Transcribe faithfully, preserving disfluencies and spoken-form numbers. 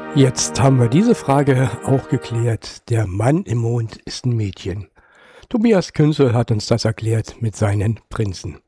Jetzt haben wir diese Frage auch geklärt. Der Mann im Mond ist ein Mädchen. Tobias Künzel hat uns das erklärt mit seinen Prinzen.